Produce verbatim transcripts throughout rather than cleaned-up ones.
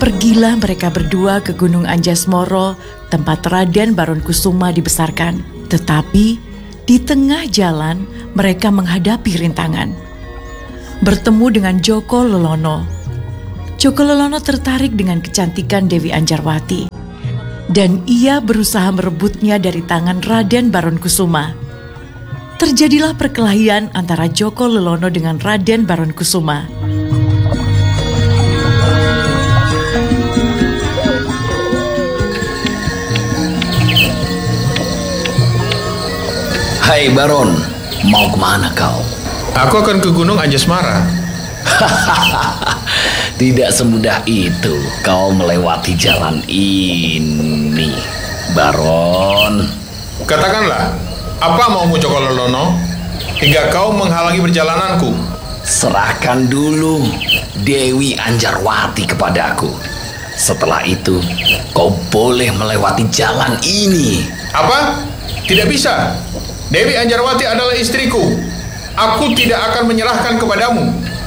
Pergilah mereka berdua ke Gunung Anjasmara, tempat Raden Baron Kusuma dibesarkan. Tetapi di tengah jalan mereka menghadapi rintangan. Bertemu dengan Joko Lelono. Joko Lelono tertarik dengan kecantikan Dewi Anjarwati. Dan ia berusaha merebutnya dari tangan Raden Baron Kusuma. Terjadilah perkelahian antara Joko Lelono dengan Raden Baron Kusuma. Hai Baron, mau kemana kau? Aku akan ke Gunung Anjasmara. Tidak semudah itu kau melewati jalan ini, Baron. Katakanlah, apa maumu Joko Lelono hingga kau menghalangi perjalananku? Serahkan dulu Dewi Anjarwati kepadaku. Setelah itu, kau boleh melewati jalan ini. Apa? Tidak bisa. Dewi Anjarwati adalah istriku. Aku tidak akan menyerahkan kepadamu.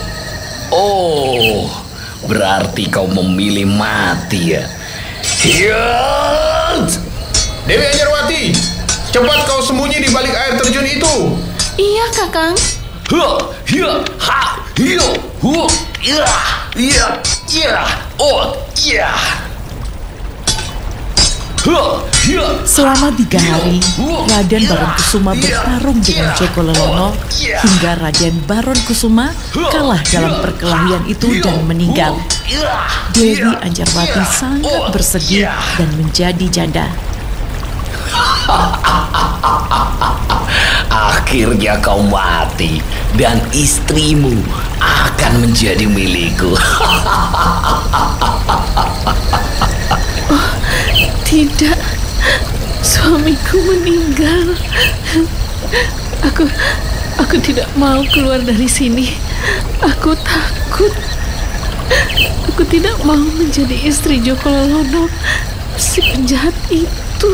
Oh, berarti kau memilih mati ya? Hiat! Dewi Anjarwati, cepat kau sembunyi di balik air terjun itu. Iya, Kakang. Huh, hiya, ha, hiyo, hu, iya, iya, iya, oh, iya. Selama tiga hari, Raden Baron Kusuma bertarung dengan Joko Lelono hingga Raden Baron Kusuma kalah dalam perkelahian itu dan meninggal. Dewi Anjarwati sangat bersedih dan menjadi janda. Akhirnya kau mati dan istrimu akan menjadi milikku. Oh, tidak. Suamiku meninggal. Aku aku tidak mau keluar dari sini. Aku takut. Aku tidak mau menjadi istri Joko Lelono, si penjahat itu.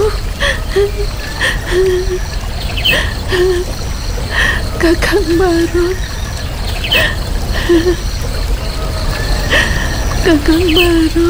Kakang Baron. Kakang Baron.